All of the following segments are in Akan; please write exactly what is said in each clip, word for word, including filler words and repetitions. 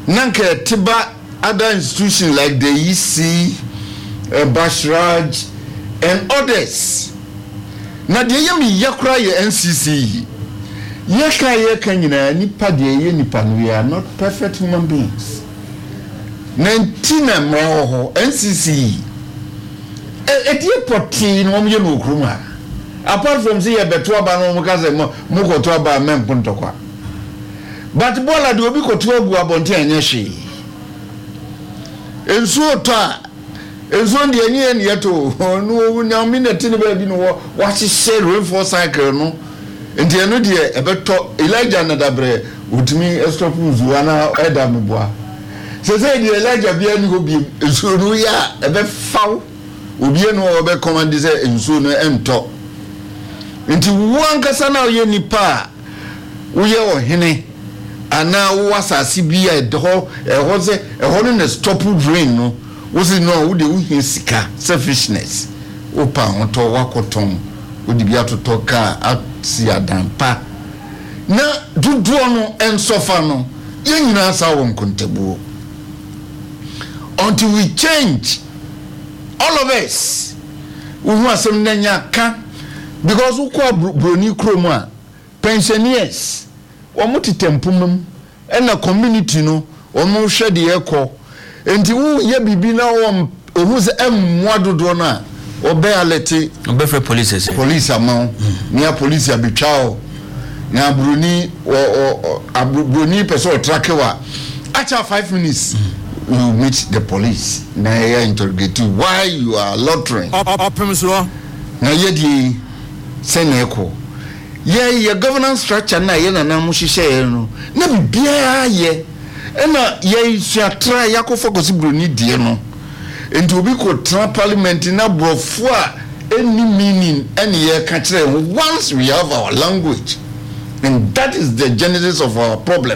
nanka tiba other institutions like the E C, uh, Bashraj and others. Na de yemi yakura ye N C C. Yeka yeka nyina nipa de ye nipa no we are not perfect human beings. Nantina mo N C C. E e die poti no mo ye no kruma. Apart from say ye beto aba no mo ka say mo mo ko to aba mempo ntokwa. But bola de obi ko to agu abonte anya hwe. Enso to a enso de anya ene yeto no nya minute ne ba bi no wa hye rainfall cycle no. Enti eno de ebeto Elijah na dabre utimi stop nzu ana eda meboa. Se se de Elijah bia ni hobi enso no ya ebe faw obi no obe command say enso no ento. Enti wankasa na ye nipa wo ye ohene ana wo asase bia edo eho se eho no stop drain no wo se no wo de wo hia sika selfishness wo pa onto wakoton wo de bia toto ka asi adampa na duduo no ensofa no ye nyina sa wo nkontabuo until we change all of us we want some nanya ka because we call broni kromo a pensioners omo titempumum and na community no omo hwe de ekọ enti wo ye bibi na wo ohu se emwa dodo na obe alete obe for police police amount near police abitwao na broni o broni person trakewa after five minutes mm. you meet the police na you interrogate why you are loitering na ye di seneko ye ye governance structure na ye na na mo hihye no na bibia ye na ye suatra yakofo kosi broni die no enti obi ko tra parliament na brofo a any meaning any ye ka kire once we have our language, and that is the genesis of our problem,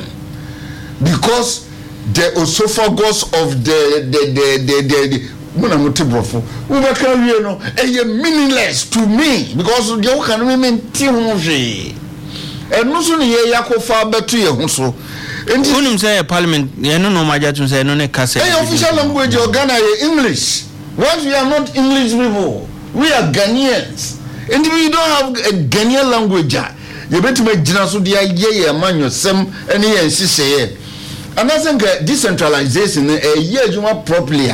because the esophagus of the the the the, the, the muna mutibrofo ubaka wie no eye meaningless to me because the you can mean ti honje eno so ne ye yakofa beto ye ho so enti unum say parliament ye no no maja tun say no ne kase eh official language of Ghana is English. Once we are not English people, we are Ghanaians, and we don't have a Ghanaian language. You better make jina so dia ye ye man yosem ene ye nsise and I think decentralization eh ye adwuma properly.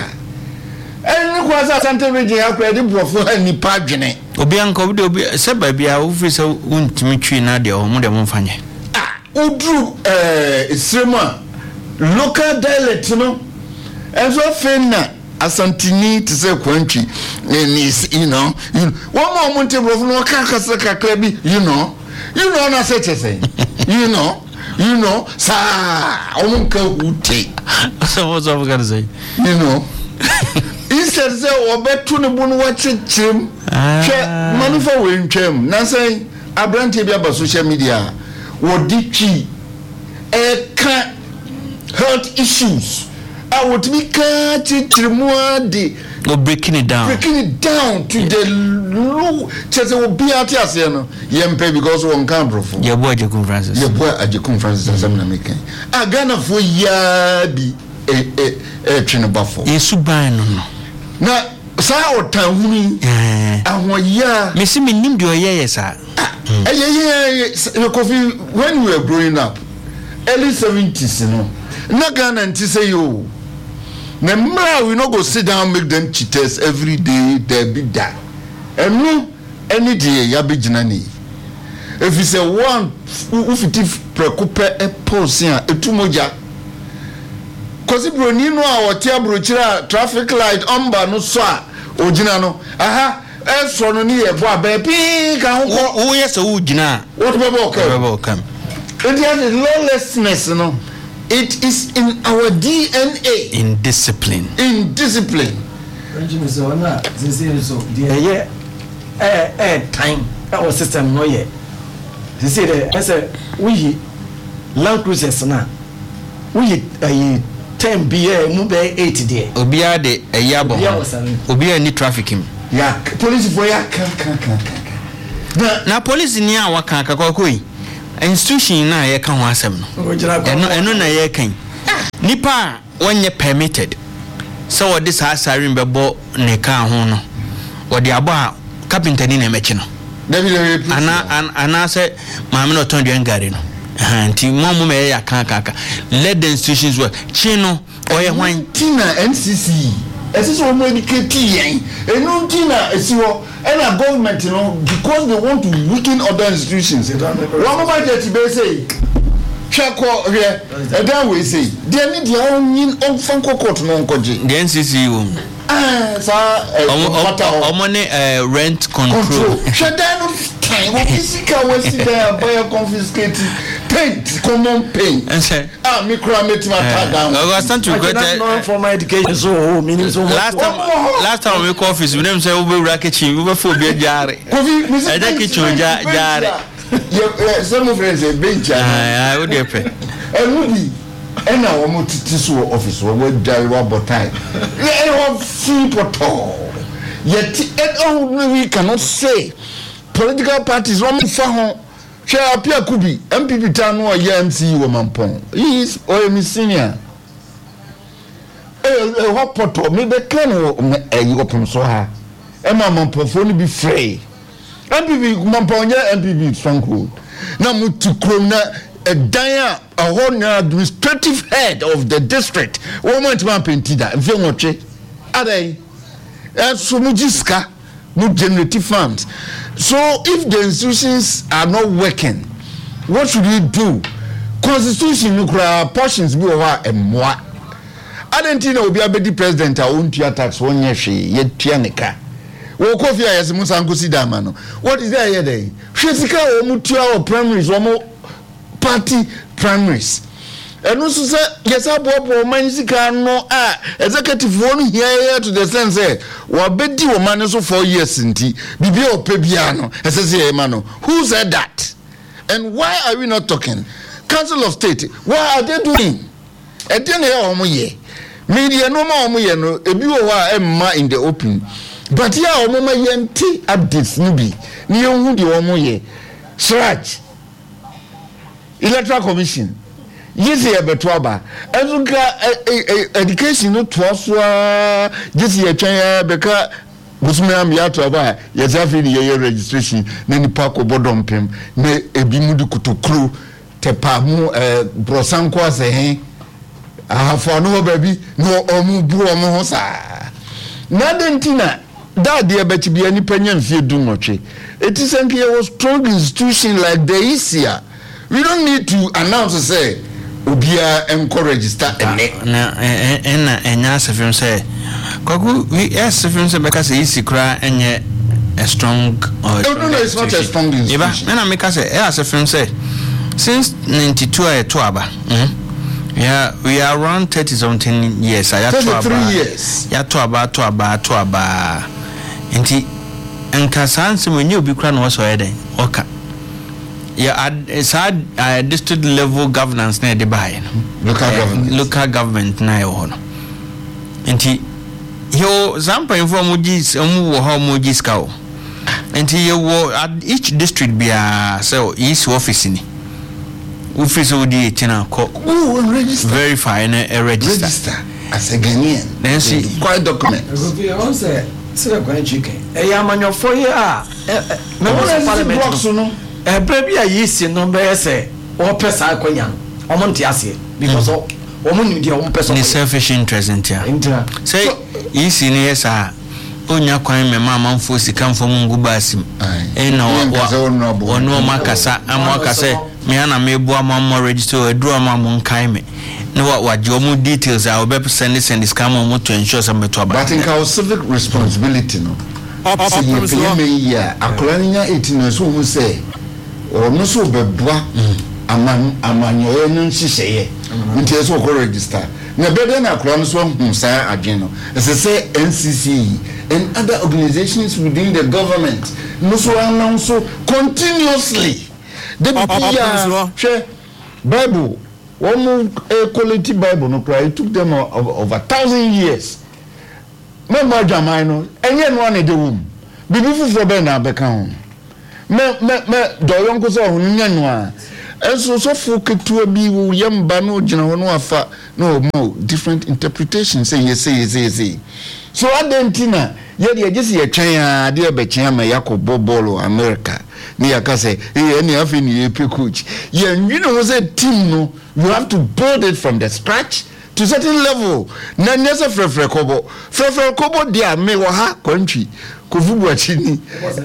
And was a Santa Region, I credit for any pagine. Obianco, Obi, said by Bia, officer, won't to meet you in Nadia or Modern Fanya. Ah, Udru, eh, Srema, local dialect, you know, and so Fenna, Asantini to say country, and is, you know, you one moment of no Kakasaka Klebi, you know, you know, not such a thing, you know, you know, sa, Uncle would take. So what's I going to say? You know. Instead say obetu ne bunu wachechim che manifa wentwem na say abrante bia ba social media wodi twi e ka health issues a wotimi ka chichirimu ade go breaking it down breaking it down to yeah. the low chese obi ati ase no yempe because won kan brofo ye boy Ajekun Francis ye boy Ajekun Francis asem na meken a Ghana fo ya bi e e e twene bafo yesu ban no no na sa otanhuni eh ahoya me see me nim de oyeye sa eh yeah yeah coffee when we were growing up early seventies no na Ghana nti say yo na mra we no go sit down make them cheaters every day there be that and no any day ya be gina ni if you say one ufiti preocupe e pose a etumoja kosi broni no a wote abrochira traffic light omba no so a ogina no aha e so no ni e bo abepi ka ho ko wo yes wo gina what baba okay baba okay it is lawlessness no it is in our D N A in discipline in discipline regime so na sincere so the yeah eh eh time our system no yeah sincere as a we land cruisers na we eh ten B A mu be eight there obia de eyabo obia ni trafficking ya police for ya kan kan kan na na police ni a waka akakoi institution na ye kan ho asem no eno eno na ye kan nipa wonye permitted so what this has siren bebo ne ka ho no what the abo carpenter ni na mechi no ana ana say maame no ton de ngare no anti momo me ya kan kaka let the institutions work chino oye hwan tina N C C esi so mo educate yen enu tina esi ho and a government, you know, because they want to weaken other institutions. One budget be say, check out here. And then we say, they need their own in on Franco Court non koji. The N C C U. Ah, sir. Or money rent control. Should I not time? What physical was there by a confiscated paint, common paint? And say, ah, me cry me to my tag down. I was to get for my education. So, meaning so last time, last time we call office, we never say we racket you, we were for be a jar. I don't get you a jar. Some of friends say, bench. I would have paid. And would and now I'm to tissue office or what die rubber time. I have free portal. Yet, we cannot say political parties one for home. Share appear could be M P P town or M C woman pong. He is or a senior. A what portal, maybe can you open so high. Emma Mampon be free. M P P Mamponia M P P stronghold. Now move to Krona. A dia a whole administrative head of the district. Woman to Mampentida, and Filmoche. Are they? As so mujiska, no generative funds. So if the institutions are not working, what should we do? Constitution nuclear portions be over and moi. Adentina will be a better president. I won't hear tax one year. She yet Tianica. Wokofia as Musangusi Damano. What is there here? Shesika or Mutua or primaries or more. Party primaries. And also say yes, I bought Manisika no ah executive one here to the sense say wa bedi wo man so four years nti bibi o pebiano esese emano. Who said that? And why are we not talking? Council of State, what are they doing? E dey na ya omo ye. Media no ma omo ye no ebi wo wa emma in the open. But ya omo ma ye nti updates no bi. Ni ehun di omo ye. Sraj Electoral Commission. Yes, you have a trouble. Education no twaswa. Yes, you can because Busman Miato about yes, I feel your registration. Nani Paco Bodom Pim, ne Ebimudu Kutukru, Tepamu, Brosanqua say, I have for no baby, no Omu Buamosa. Nadentina, that dear bet to be any penny and fear do much. It is a strong institution like the I C A. We don't need to announce to say Ubia encourage register and and and yes if you say Kogu we yes if you say because easy cry and a strong or no no it's not a strong institution. And I make us say yes if you say since ninety-two I tuaba yeah we are around thirty something years I thirty-three years ya tuaba tuaba tuaba nti enka sanse when you be cry no so eden oka yeah, it's hard uh, district level governance near the buy. Local uh, government. Local government na yo. Enti yo zampa inform mujis omu wo ha mujis ka o. Enti yo at each district bia so east office ni. Office odi etina ko. Oh, register. Verify and uh, register. Register as a Ghanaian. Then see quite document. Go say say go chicken. E ya manyo ya. Me parliament no. Eh baby a yisi no be say o pesa akonya omo nti ase because o omo ni dia o pesa ni selfish interest ntia say yisi ni esa onya kwan me mama mfo sika mfo mungu basim e na o no makasa amwakase me ana me bu amamo register e duro amamo nkai me no what what your more details I will be send this and this come on to ensure some to about but in our civic responsibility no up me yeah akolanya eighteen no so who say or no so beboa aman amanyo no nhihye nti eso ko register na better na akora so hu sa adwen no as say N C C and other organizations within the government no so announce so continuously the share Bible one quality Bible no cry it took them over, over a thousand years member jamai no enye no na de wom bibi fufu be na beka ho me me me do yonko so ho nya no a enso so fu ketua bi wo yamba no gina ho no afa no mo different interpretations say yes say yes say so adentina ye de agisi ye twen a de be twen ama yakobo bolo America ni yakase eh ni afi ni epe coach ye nwino ho say team no you have to build it from the scratch to certain level na nese frefre kobo frefre kobo dia me wo ha kontwi kofubu achini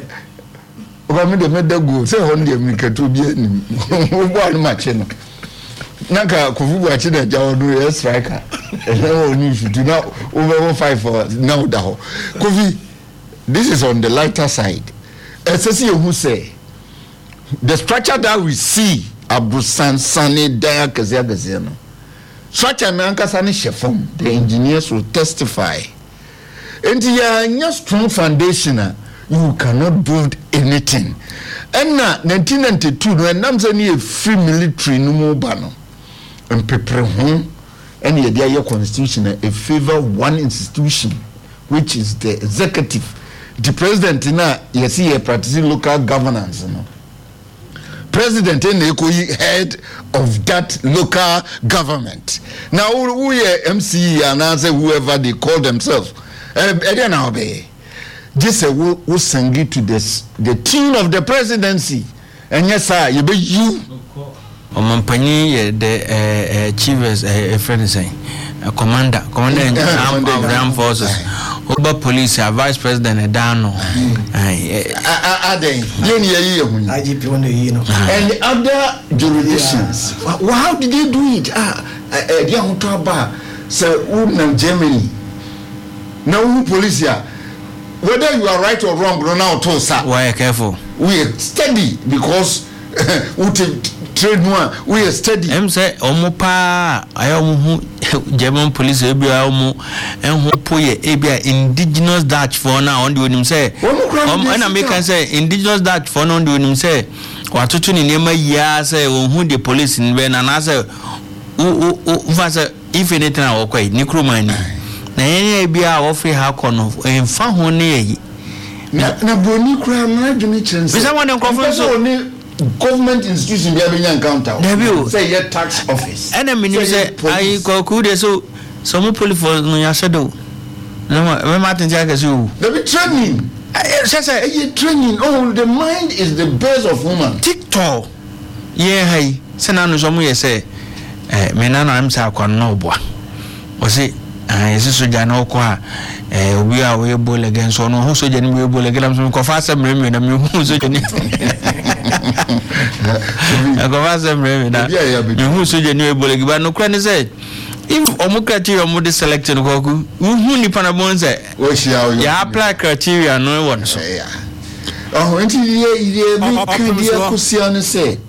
oba me de me dago say hon de me kato bi ani wo anu ma che no naka kofubu achini jawo do ye striker e wo ni shutu na over five for now da ho kofi this is on the lighter side essence you say the structure that we see abusan sane dia kazia kazia no such an ankasani chefom the engineers will testify and ya strong foundation you cannot build anything and na nineteen ninety-two no nam say ni free military no mo ba no and prepare home and ye dia constitution a favor one institution which is the executive the president na ye see a practicing local governance no president and the head of that local government. Now who are M C E and answer whoever they call themselves. Eh now be. This who who sing it to this the tune of the presidency. And yes sir, you be you. Omampani the chief a friend saying a commander commander in the armed forces. Oba police a vice president Edano. Are they? I G P one you know. And the other jurisdictions. Well, how did they do it? Ah, they are on top bar. So, who Germany? Now, who police here? Whether you are right or wrong, no now to sir. Why careful? We are steady because we trade one. We are steady. I'm say omopa ayomu German police ebia omo enho poye ebia indigenous Dutch for now on the onim say um and American say indigenous Dutch for now on the onim say watoto ni nema ya say won the police in be na na say u u say if anything na okwai ni kromani na yen ebia ofri ha kono emfa ho ne yi na na broni kra na dwene chance bisa won enkrofo so government institution be abenya encounter say your tax office and me say I go ku de so some police for no ya shadow no me martin ja kasu they be training say say you training oh the mind is the base of woman tiktok yeah hey say na no so mo ye say eh me na na am say akon no boa o say ah ese soja na okọ a eh obi a we bol again so no ho soja ni we bol again so ko fa say me me na me hu soja ni I go ask them that. You who so genuine bolegi but no credit say if omo criteria omo de select no ko who ni pana bon say o shia ya apply criteria no one so oh enti ye ye bi criteria kusia no say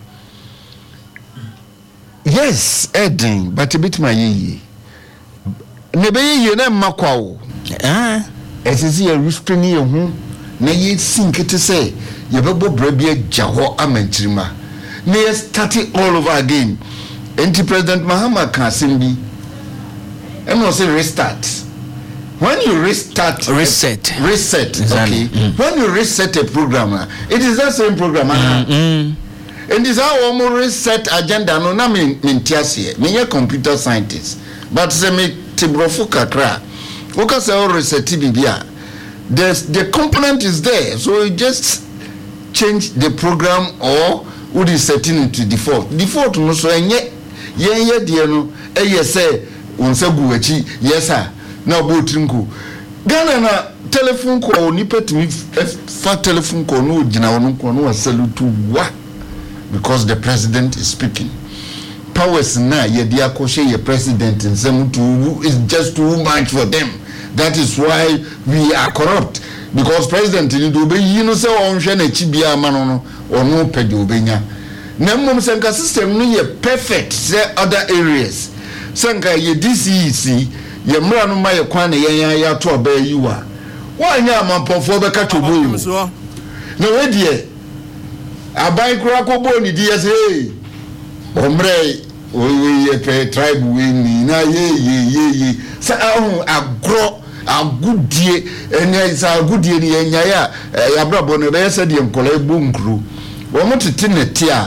yes Eden but a bit my ye ne be ye na makwa wo eh esisi ye restrain ye hu na ye sink it say ye bebo brabia jaho amanchirima na ye start all over again enti President Mahama Kasim bi em no say restart when you restart reset a, reset exactly. Okay mm. When you reset a program it is that same program mm -hmm. and this how we reset agenda no na me mentiase me ye computer scientist but say me tibrofo kakra wo ka say reset bibia the the component is there so you just change the program or would is setting it to default default no so enye yen ye de no eye say wonsa gu achi yes sir na botrinku Ghana na telephone call ni petimi fa telephone call no gina wonu ko no salute wa because the president is speaking powers na ye de akoshe ye president nsem to is just too much for them. That is why we are corrupt because president ni do be yi no say on hwe na chibia ma no no ono pede obenya na mmom senka system no ye perfect say other areas senka ye D C E C ye mra no ma ye kwan na ye ya to oba yiwa wanya amampofo be ka tobo na we die abai kura ko bo ni die say omre we ye tribe we ni na ye ye ye ye sa ahun agro agudie ene sa agudie ni enyaye a yabrabo no be se de nkola egbo nkru wo mo tete neti a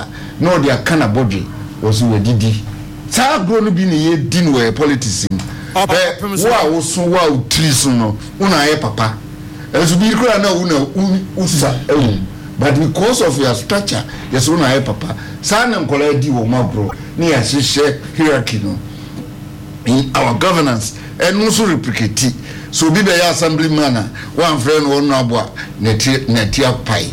no dia kana body was we didi sa agro no bi ne ye di no e politics eh wa wo so wa utri so no una ye papa ezu bi kura na una usa ewu but because of your structure yes una ye papa sa na nkola di wo ma bro ne ya hihye hierarchy no in our governance and also replicate so be the assemblyman one friend one no abo neti neti apai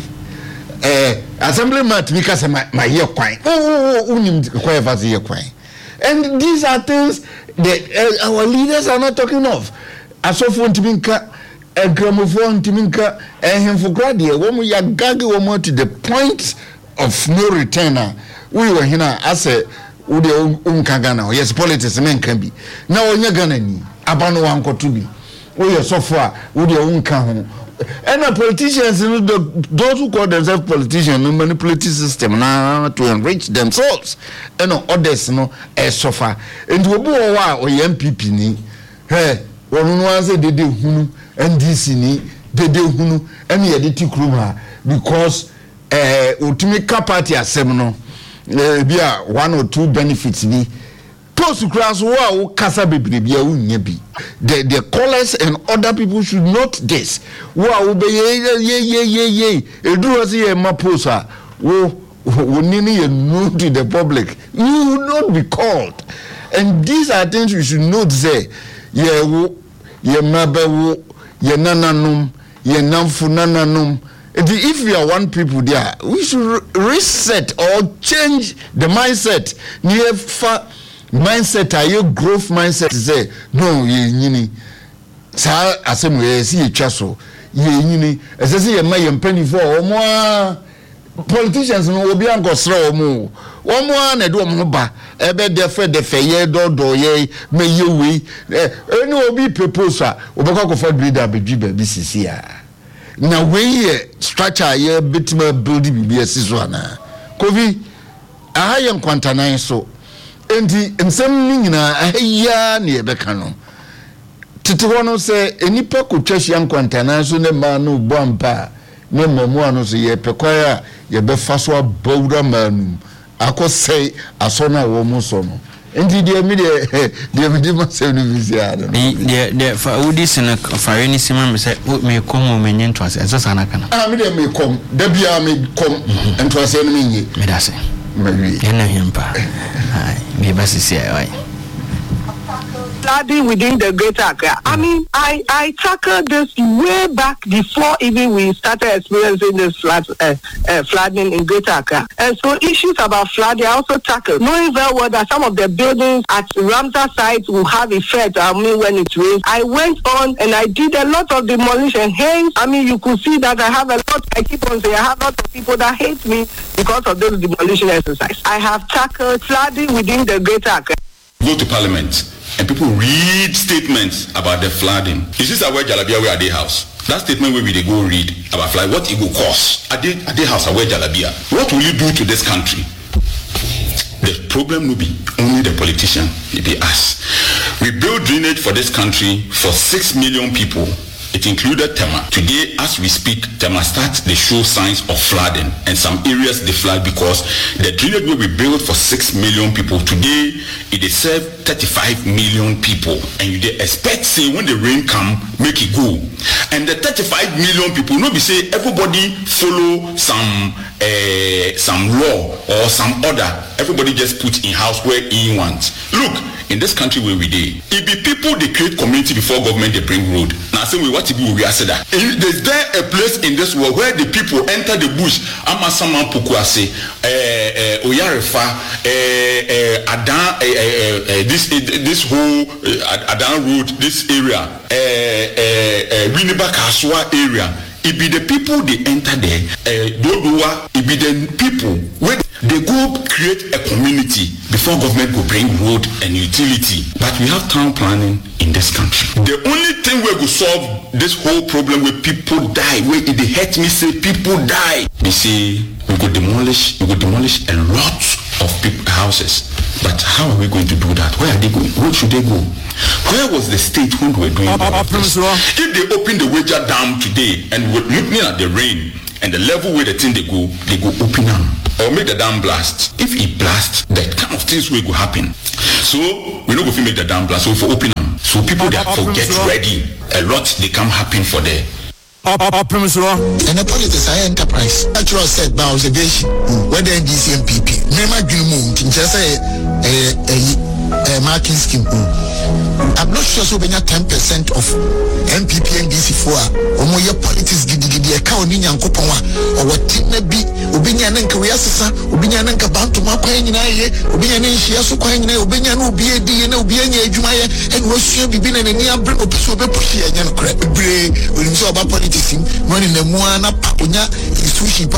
eh assemblyman to because my my year kwan oh unim kwan fa year kwan and these are things that uh, our leaders are not talking of asofo ntiminka egramofo ntiminka ehemfo grade wo mu ya gage wo mu to the point of no return we were here as a wo de unka Ghana yes politics men can be na wonya Ghana ni abano wankoto bi wo ye sofo a wo de unka ho and the politicians those who call themselves politicians no manipulate the system na to enrich themselves and others no e suffer and we bo wa o M P P ni he wonu no an say dede hunu N D C ni dede hunu and ye de tikrum ha because eh ultimate party asem no eh bia one or two benefits ni post class wa kasa bebre bia unya bi the the callers and other people should note this wa wo be ye ye ye ye ye eduro se ye ma post a wo wonini ye known to the public you will not be called and these are things you should note say ye wo ye mabe wo ye nananum ye namfu nananum. If we are one people there, we should reset or change the mindset. Near fa mindset, are you growth mindset? Say no, ye nini. Sa asem we see a chaso. Ye nini. As I say, ye may penny for more politicians no will be uncle slow more. One more and do ba. Ebe defe defe ye do do ye me ye we. Any will be proposal. Obaka for leader be jibe B C C A. Na we structure ye bitima building B B S so na kovi aha ye nkwantanan so enti nsem ni nyina ahya na ye beka no tete wono se enipa kotwahia nkwantanan so ne ma no bomba ne mamu ano so ye pekwaya ye be faso abawura manu akosei asona wo mu so no enti de mi de de mi di ma se no visia no de de fa udi sene fa reni sima me se me kom me nyen twase eso sana kana ah me de me kom da bia me kom entwase no me nyi me da se me wi ena himpa ai me basisi ai flooding within the Greater Accra. I mean, I, I tackled this way back before even we started experiencing this flood, uh, uh, flooding in Greater Accra. And so issues about flooding I also tackled, knowing very well that some of the buildings at Ramsar site will have effect, I mean, when it rains. I went on and I did a lot of demolition. Hence, I mean, you could see that I have a lot, I keep on saying, I have a lot of people that hate me because of this demolition exercise. I have tackled flooding within the Greater Accra. Go to Parliament and people read statements about the flooding. You see that where Jalabia where are they house? That statement where we they go read about flood, what it will cost. Are they are they house where Jalabia? What will you do to this country? The problem will be only the politician, it be us. We build drainage for this country for six million people. It included Tema. Today, as we speak, Tema starts to show signs of flooding, and some areas they flood because the drainage will be built for six million people. Today, it is serve thirty-five million people, and you they expect say when the rain come, make it go. And the thirty-five million people, no be say everybody follow some uh, some law or some order. Everybody just put in house where he wants. Look, in this country where we dey, it be people they create community before government they bring road. Now say we what to be we are that. Is there a place in this world where the people enter the bush? Ama sama pukuase, eh Oyarefa, eh Adan, eh this this whole Adan road, this area, eh Winneba Kaswa area. It be the people they enter there, uh, Dodoa, it be the people where they go create a community before government will bring road and utility. But we have town planning in this country. The only thing we will solve this whole problem where people die, where it hurt me say people die. They say we could demolish, we could demolish a lot of people, houses. But how are we going to do that? Where are they going? Where should they go? Where was the state when we were doing that? If they open the Wager Dam today and we're looking at the rain, and the level where the thing they go, they go open them or make the dam blast. If it blast, that kind of things will go happen. So we don't go to make the dam blast, so for open them. So people that forget ready, a lot they come happen for there. And the politics are enterprise. Natural said by observation, whether D C M P P, Nema Gilmoon, just a marking scheme. I'm not sure so many ten percent of M P P and D C four or more your politics gidi gidi account in Yankopawa or what Tina be, Ubinian and Kawasasa, Ubinian and Kabantu Makwang in Aye, Ubinian and Shiasu Kwang, Ubinian will be a D and Ubiania Jumaya, and was sure be been in a near bring up so pushy and crap. Bray, when you saw about politics, running the Moana Papunya, is switching